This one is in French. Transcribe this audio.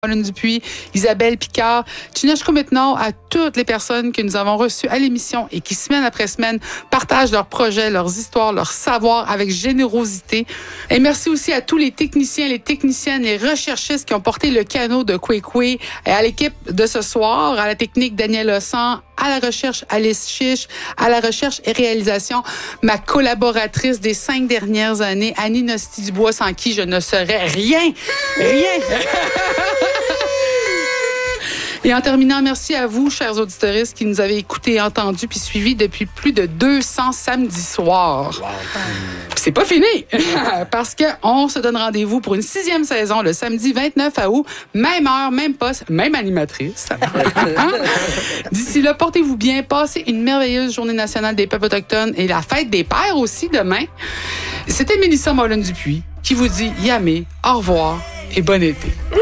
Marlène Dupuis, Isabelle Picard, Chineshko maintenant à toutes les personnes que nous avons reçues à l'émission et qui, semaine après semaine, partagent leurs projets, leurs histoires, leurs savoirs avec générosité. Et merci aussi à tous les techniciens, les techniciennes, les recherchistes qui ont porté le canot de Kwekwe et à l'équipe de ce soir, à la technique Daniel Hossan, à la recherche Alice Chiche, à la recherche et réalisation ma collaboratrice des 5 dernières années, Annie Nosti-Dubois, sans qui je ne serais rien. Et en terminant, merci à vous, chers auditeuristes, qui nous avez écoutés, entendus puis suivis depuis plus de 200 samedis soirs. Wow. Puis c'est pas fini, parce qu'on se donne rendez-vous pour une 6e saison le samedi 29 août, même heure, même poste, même animatrice. D'ici là, portez-vous bien, passez une merveilleuse journée nationale des peuples autochtones et la fête des pères aussi demain. C'était Mélissa Marlène Dupuis qui vous dit yamé, au revoir et bon été.